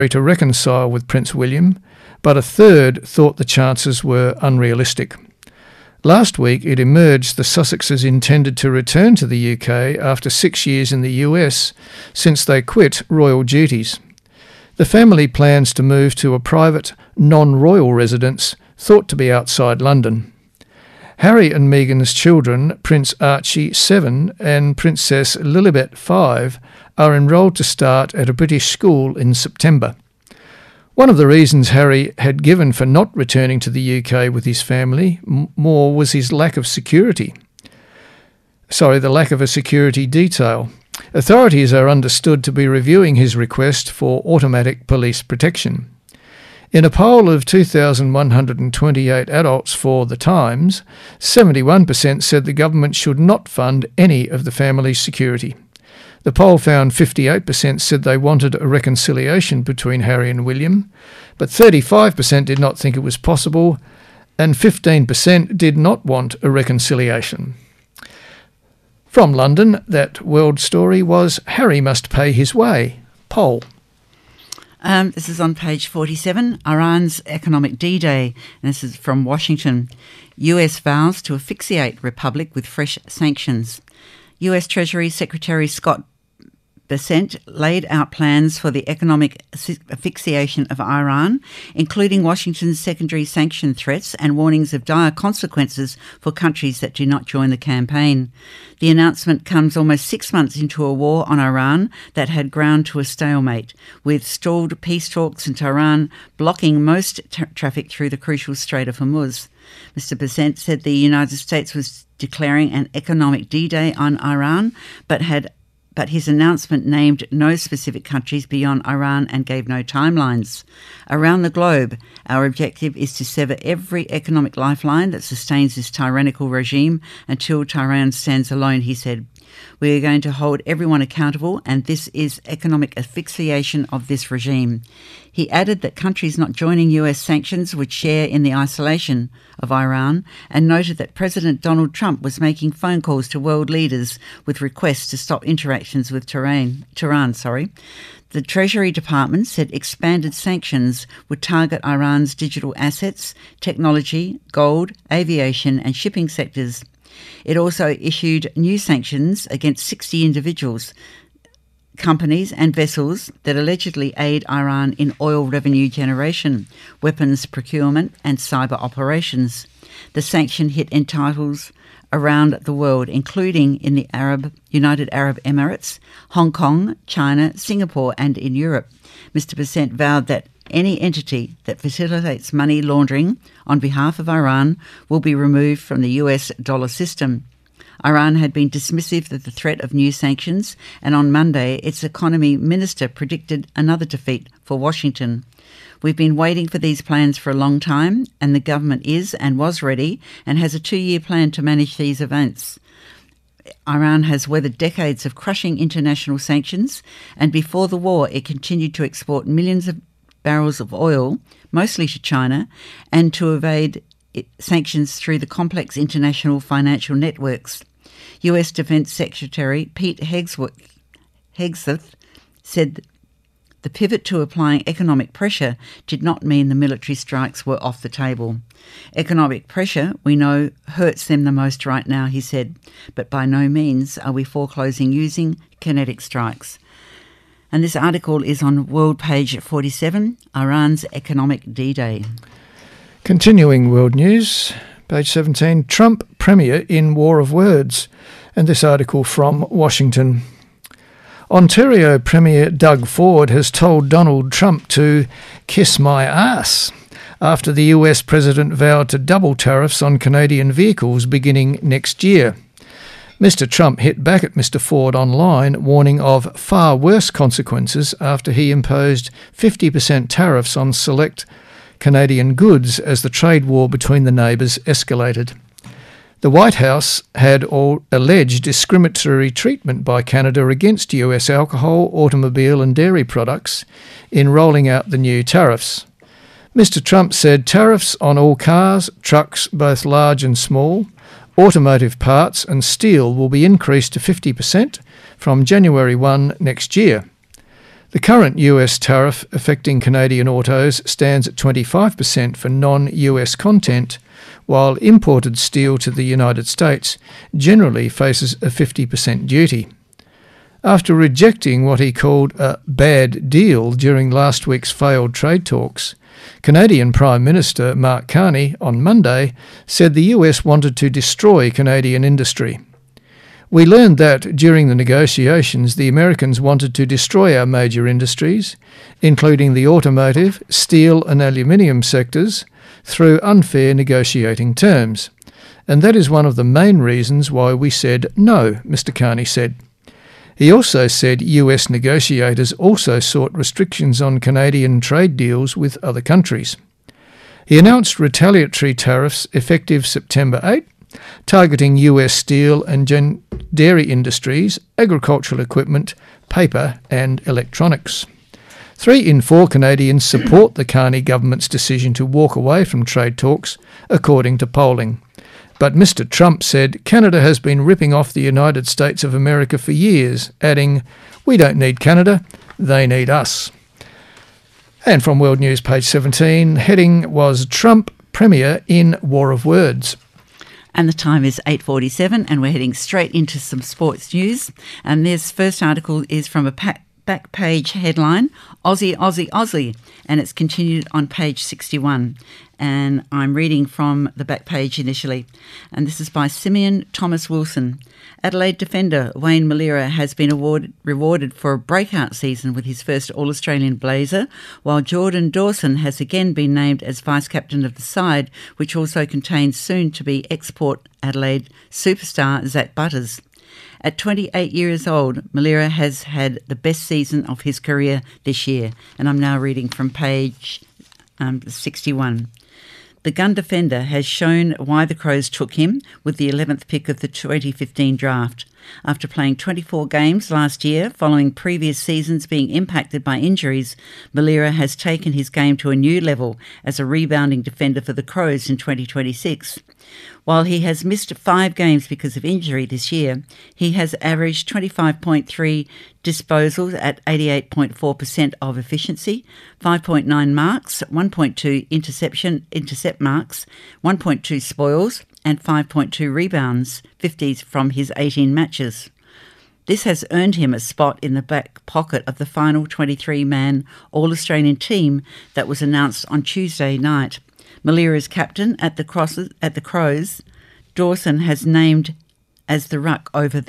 to reconcile with Prince William, but a third thought the chances were unrealistic. Last week it emerged the Sussexes intended to return to the UK after 6 years in the US since they quit royal duties. The family plans to move to a private, non-royal residence thought to be outside London. Harry and Meghan's children, Prince Archie 7 and Princess Lilibet 5, are enrolled to start at a British school in September. One of the reasons Harry had given for not returning to the UK with his family more was his lack of security. The lack of a security detail. Authorities are understood to be reviewing his request for automatic police protection. In a poll of 2,128 adults for The Times, 71% said the government should not fund any of the family's security. The poll found 58% said they wanted a reconciliation between Harry and William, but 35% did not think it was possible, and 15% did not want a reconciliation. From London, that world story was Harry must pay his way. Poll. This is on page 47, Iran's economic D-Day, and this is from Washington. US vows to asphyxiate Republic with fresh sanctions. US Treasury Secretary Scott Bessent laid out plans for the economic asphyxiation of Iran, including Washington's secondary sanction threats and warnings of dire consequences for countries that do not join the campaign. The announcement comes almost 6 months into a war on Iran that had ground to a stalemate, with stalled peace talks in Tehran blocking most traffic through the crucial Strait of Hormuz. Mr. Bessent said the United States was declaring an economic D-Day on Iran, but his announcement named no specific countries beyond Iran and gave no timelines. Around the globe, our objective is to sever every economic lifeline that sustains this tyrannical regime until Tehran stands alone, he said. We are going to hold everyone accountable, and this is economic asphyxiation of this regime. He added that countries not joining US sanctions would share in the isolation of Iran, and noted that President Donald Trump was making phone calls to world leaders with requests to stop interactions with Tehran. The Treasury Department said expanded sanctions would target Iran's digital assets, technology, gold, aviation and shipping sectors. It also issued new sanctions against 60 individuals, companies and vessels that allegedly aid Iran in oil revenue generation, weapons procurement and cyber operations. The sanction hit entitles around the world, including in the United Arab Emirates, Hong Kong, China, Singapore and in Europe. Mr. Bessent vowed that any entity that facilitates money laundering on behalf of Iran will be removed from the US dollar system. Iran had been dismissive of the threat of new sanctions, and on Monday its economy minister predicted another defeat for Washington. We've been waiting for these plans for a long time, and the government is and was ready and has a 2-year plan to manage these events. Iran has weathered decades of crushing international sanctions, and before the war it continued to export millions of barrels of oil, mostly to China, and to evade sanctions through the complex international financial networks. US Defense Secretary Pete Hegseth said the pivot to applying economic pressure did not mean the military strikes were off the table. Economic pressure, we know, hurts them the most right now, he said, but by no means are we foreclosing using kinetic strikes. And this article is on World page 47, Iran's economic D-Day. Continuing world news, page 17, Trump Premier in War of Words. And this article from Washington. Ontario Premier Doug Ford has told Donald Trump to kiss my ass after the US President vowed to double tariffs on Canadian vehicles beginning next year. Mr. Trump hit back at Mr. Ford online, warning of far worse consequences after he imposed 50% tariffs on select Canadian goods as the trade war between the neighbours escalated. The White House had alleged discriminatory treatment by Canada against US alcohol, automobile and dairy products in rolling out the new tariffs. Mr. Trump said tariffs on all cars, trucks, both large and small, automotive parts and steel will be increased to 50% from January 1 next year. The current US tariff affecting Canadian autos stands at 25% for non-US content, while imported steel to the United States generally faces a 50% duty. After rejecting what he called a bad deal during last week's failed trade talks, Canadian Prime Minister Mark Carney on Monday said the US wanted to destroy Canadian industry. We learned that during the negotiations the Americans wanted to destroy our major industries, including the automotive, steel and aluminium sectors, through unfair negotiating terms. And that is one of the main reasons why we said no, Mr. Carney said. He also said US negotiators also sought restrictions on Canadian trade deals with other countries. He announced retaliatory tariffs effective September 8, targeting US steel and dairy industries, agricultural equipment, paper and electronics. 3 in 4 Canadians support the Carney government's decision to walk away from trade talks, according to polling. But Mr. Trump said Canada has been ripping off the United States of America for years, adding, "We don't need Canada, they need us." And from World News, page 17, heading was Trump Premier in War of Words. And the time is 8:47 and we're heading straight into some sports news. And this first article is from a back page headline, Aussie, Aussie, Aussie, and it's continued on page 61. And I'm reading from the back page initially. And this is by Simeon Thomas Wilson. Adelaide defender Wayne Malira has been rewarded for a breakout season with his first All-Australian blazer, while Jordan Dawson has again been named as vice-captain of the side, which also contains soon-to-be export Adelaide superstar Zach Butters. At 28 years old, Malira has had the best season of his career this year. And I'm now reading from page 61. The gun defender has shown why the Crows took him with the 11th pick of the 2015 draft. After playing 24 games last year, following previous seasons being impacted by injuries, Malira has taken his game to a new level as a rebounding defender for the Crows in 2026. While he has missed 5 games because of injury this year, he has averaged 25.3 disposals at 88.4% of efficiency, 5.9 marks, 1.2 intercept marks, 1.2 spoils, and 5.2 rebounds, 50s from his 18 matches. This has earned him a spot in the back pocket of the final 23-man All-Australian team that was announced on Tuesday night. Malira's captain at the Crows, Dawson has named as the ruck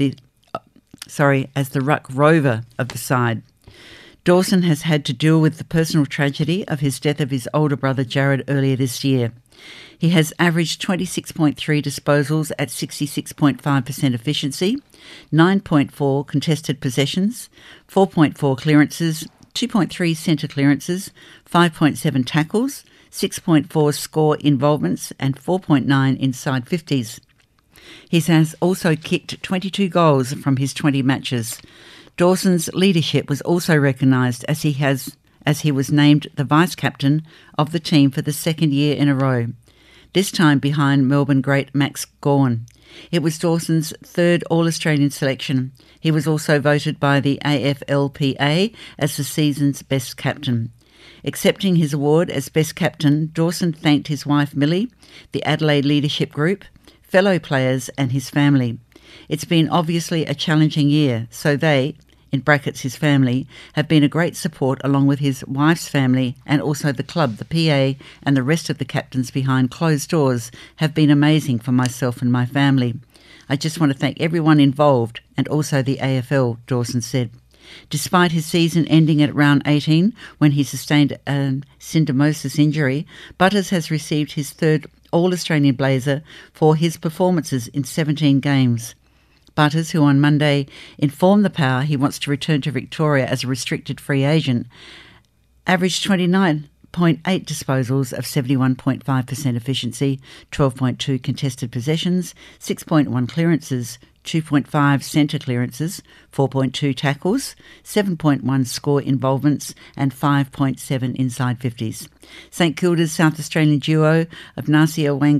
rover of the side. Dawson has had to deal with the personal tragedy of his death of his older brother Jared earlier this year. He has averaged 26.3 disposals at 66.5% efficiency, 9.4 contested possessions, 4.4 clearances, 2.3 centre clearances, 5.7 tackles, 6.4 score involvements and 4.9 inside 50s. He has also kicked 22 goals from his 20 matches. Dawson's leadership was also recognised as he was named the vice-captain of the team for the second year in a row, this time behind Melbourne great Max Gawn. It was Dawson's 3rd All-Australian selection. He was also voted by the AFLPA as the season's best captain. Accepting his award as best captain, Dawson thanked his wife Millie, the Adelaide Leadership Group, fellow players and his family. It's been obviously a challenging year, so they, in brackets his family, have been a great support along with his wife's family and also the club, the PA and the rest of the captains behind closed doors have been amazing for myself and my family. I just want to thank everyone involved and also the AFL, Dawson said. Despite his season ending at round 18 when he sustained a syndesmosis injury, Butters has received his 3rd All-Australian blazer for his performances in 17 games. Butters, who on Monday informed the Power he wants to return to Victoria as a restricted free agent, averaged 29.8 disposals of 71.5% efficiency, 12.2 contested possessions, 6.1 clearances, 2.5 centre clearances, 4.2 tackles, 7.1 score involvements and 5.7 inside 50s. St Kilda's South Australian duo of Nasir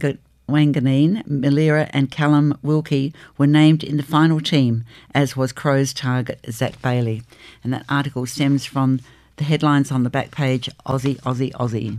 Wanganeen, Milera and Callum Wilkie were named in the final team, as was Crows target Zach Bailey. And that article stems from the headlines on the back page, Aussie, Aussie, Aussie.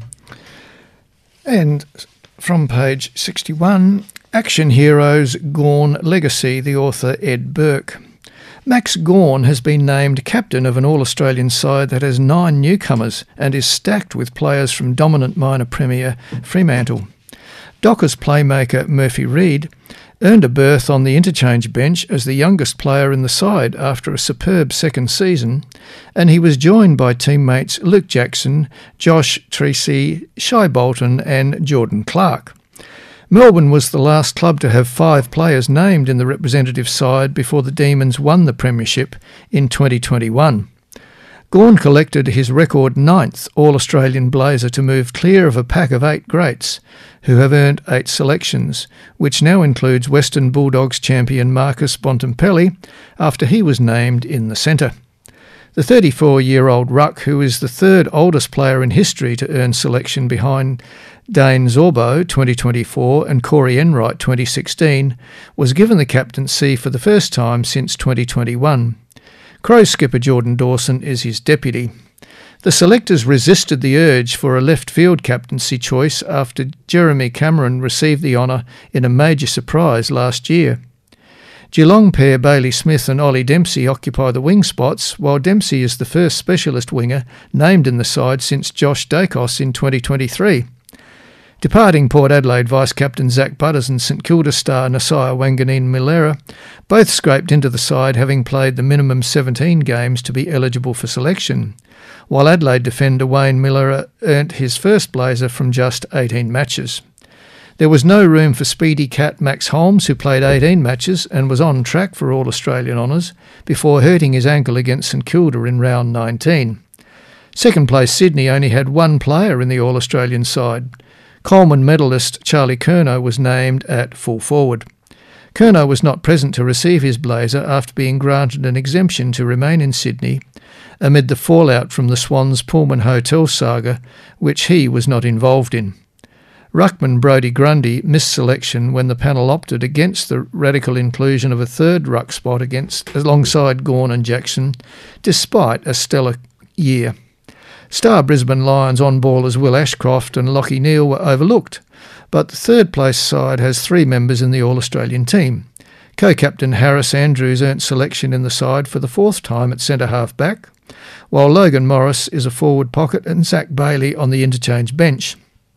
And from page 61, Action Heroes Gawn Legacy, the author Ed Burke. Max Gawn has been named captain of an All-Australian side that has 9 newcomers and is stacked with players from dominant minor premier Fremantle. Dockers playmaker Murphy Reid earned a berth on the interchange bench as the youngest player in the side after a superb second season, and he was joined by teammates Luke Jackson, Josh Treacy, Shai Bolton and Jordan Clark. Melbourne was the last club to have 5 players named in the representative side before the Demons won the premiership in 2021. Gawn collected his record 9th All-Australian blazer to move clear of a pack of 8 greats who have earned 8 selections, which now includes Western Bulldogs champion Marcus Bontempelli after he was named in the centre. The 34-year-old ruck, who is the 3rd oldest player in history to earn selection behind Dane Zorbo 2024 and Corey Enright 2016, was given the captaincy for the first time since 2021. Crows skipper Jordan Dawson is his deputy. The selectors resisted the urge for a left field captaincy choice after Jeremy Cameron received the honour in a major surprise last year. Geelong pair Bailey Smith and Ollie Dempsey occupy the wing spots, while Dempsey is the first specialist winger named in the side since Josh Dacos in 2023. Departing Port Adelaide vice-captain Zach Butters and St Kilda star Nasiah Wanganeen-Milera both scraped into the side, having played the minimum 17 games to be eligible for selection, while Adelaide defender Wayne Milera earned his first blazer from just 18 matches. There was no room for speedy cat Max Holmes, who played 18 matches and was on track for All-Australian honours before hurting his ankle against St Kilda in round 19. Second place Sydney only had 1 player in the All-Australian side. Coleman medalist Charlie Curnow was named at full forward. Curnow was not present to receive his blazer after being granted an exemption to remain in Sydney amid the fallout from the Swans Pullman Hotel saga, which he was not involved in. Ruckman Brodie Grundy missed selection when the panel opted against the radical inclusion of a 3rd ruck spot alongside Gawn and Jackson, despite a stellar year. Star Brisbane Lions on-ballers Will Ashcroft and Lachie Neale were overlooked, but the 3rd place side has 3 members in the All-Australian team. Co-captain Harris Andrews earned selection in the side for the 4th time at centre-half back, while Logan Morris is a forward pocket and Zach Bailey on the interchange bench.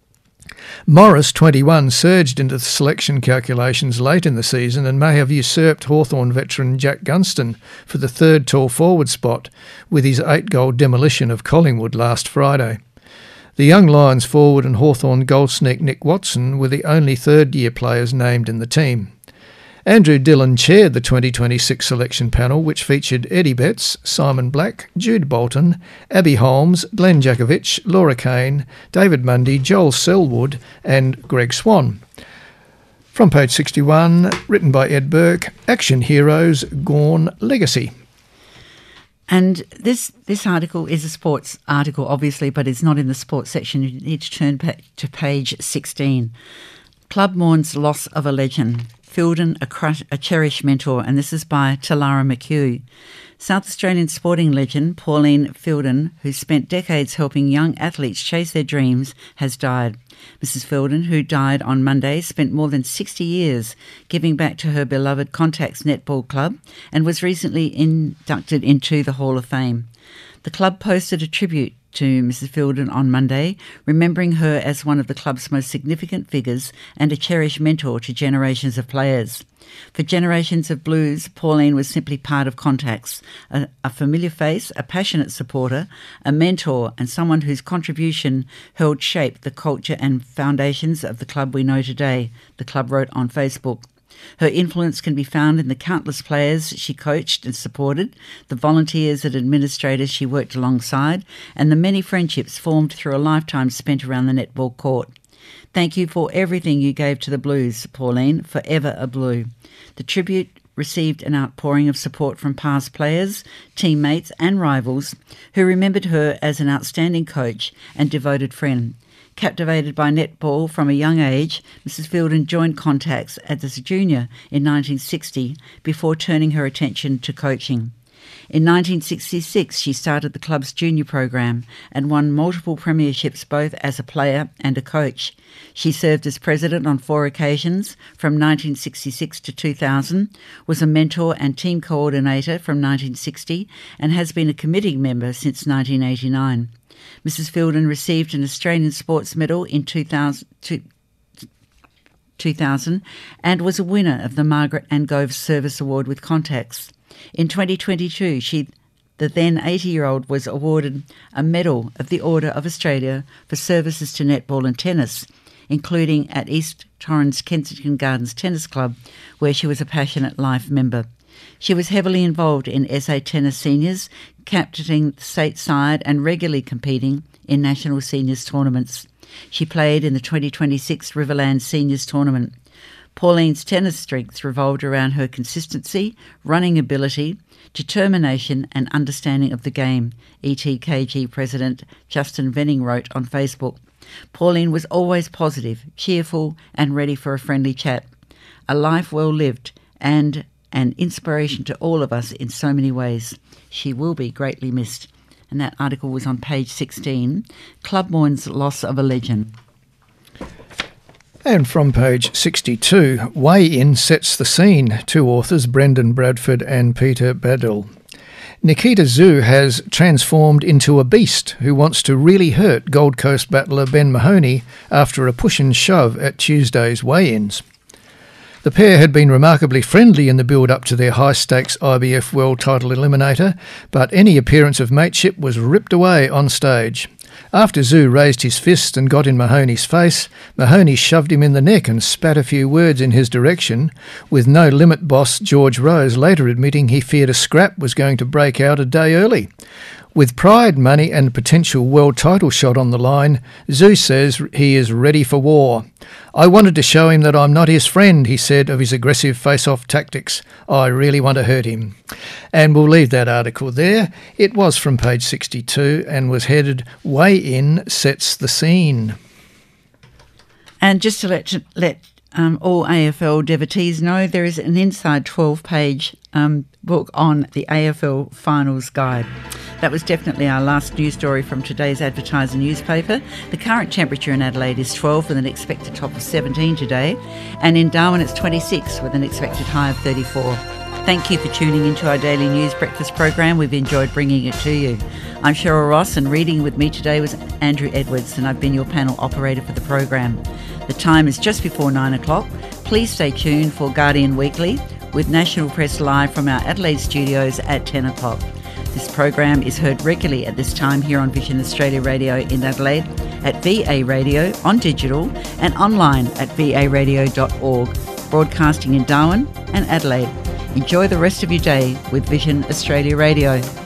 Morris, 21, surged into the selection calculations late in the season and may have usurped Hawthorn veteran Jack Gunston for the 3rd tall forward spot with his 8-goal demolition of Collingwood last Friday. The young Lions forward and Hawthorn goal sneak Nick Watson were the only 3rd-year players named in the team. Andrew Dillon chaired the 2026 selection panel, which featured Eddie Betts, Simon Black, Jude Bolton, Abby Holmes, Glenn Jakovich, Laura Kane, David Mundy, Joel Selwood and Greg Swan. From page 61, written by Ed Burke, Action Heroes Gawn Legacy. And this article is a sports article, obviously, but it's not in the sports section. You need to turn to page 16. Club mourns loss of a legend. Fielden, a cherished mentor, and this is by Talara McHugh. South Australian sporting legend Pauline Fielden, who spent decades helping young athletes chase their dreams, has died. Mrs. Fielden, who died on Monday, spent more than 60 years giving back to her beloved Contacts Netball Club and was recently inducted into the Hall of Fame. The club posted a tribute to Mrs. Fielden on Monday, remembering her as one of the club's most significant figures and a cherished mentor to generations of players. For generations of Blues, Pauline was simply part of Contacts, a familiar face, a passionate supporter, a mentor, and someone whose contribution helped shape the culture and foundations of the club we know today, the club wrote on Facebook. Her influence can be found in the countless players she coached and supported, the volunteers and administrators she worked alongside, and the many friendships formed through a lifetime spent around the netball court. Thank you for everything you gave to the Blues, Pauline, forever a Blue. The tribute received an outpouring of support from past players, teammates and rivals who remembered her as an outstanding coach and devoted friend. Captivated by netball from a young age, Mrs. Fielden joined Contacts as a junior in 1960 before turning her attention to coaching. In 1966, she started the club's junior program and won multiple premierships both as a player and a coach. She served as president on 4 occasions from 1966 to 2000, was a mentor and team coordinator from 1960, and has been a committee member since 1989. Mrs. Fielden received an Australian Sports Medal in 2000 and was a winner of the Margaret Ann Gove Service Award with Contacts. In 2022, the then 80-year-old was awarded a Medal of the Order of Australia for services to netball and tennis, including at East Torrens Kensington Gardens Tennis Club, where she was a passionate life member. She was heavily involved in SA Tennis Seniors, captaining the state side and regularly competing in national seniors tournaments. She played in the 2026 Riverland Seniors Tournament. Pauline's tennis strengths revolved around her consistency, running ability, determination and understanding of the game, ETKG President Justin Venning wrote on Facebook. Pauline was always positive, cheerful and ready for a friendly chat. A life well lived and an inspiration to all of us in so many ways. She will be greatly missed. And that article was on page 16, Clubmore's Loss of a Legend. And from page 62, Weigh-In sets the scene. 2 authors, Brendan Bradford and Peter Badel. Nikita Tszyu has transformed into a beast who wants to really hurt Gold Coast battler Ben Mahoney after a push and shove at Tuesday's weigh-ins. The pair had been remarkably friendly in the build-up to their high-stakes IBF World Title Eliminator, but any appearance of mateship was ripped away on stage. After Tszyu raised his fist and got in Mahoney's face, Mahoney shoved him in the neck and spat a few words in his direction, with No Limit boss George Rose later admitting he feared a scrap was going to break out a day early. With pride, money and potential world title shot on the line, Tszyu says he is ready for war. I wanted to show him that I'm not his friend, he said of his aggressive face-off tactics. I really want to hurt him. And we'll leave that article there. It was from page 62 and was headed Weigh-In Sets the Scene. And just to let all AFL devotees know, there is an inside 12-page book on the AFL Finals Guide. That was definitely our last news story from today's Advertiser newspaper. The current temperature in Adelaide is 12 with an expected top of 17 today, and in Darwin it's 26 with an expected high of 34. Thank you for tuning into our daily news breakfast program. We've enjoyed bringing it to you. I'm Cheryl Ross, and reading with me today was Andrew Edwards, and I've been your panel operator for the program. The time is just before 9 o'clock. Please stay tuned for Guardian Weekly with National Press live from our Adelaide studios at 10 o'clock. This program is heard regularly at this time here on Vision Australia Radio in Adelaide, at VA Radio, on digital and online at varadio.org, broadcasting in Darwin and Adelaide. Enjoy the rest of your day with Vision Australia Radio.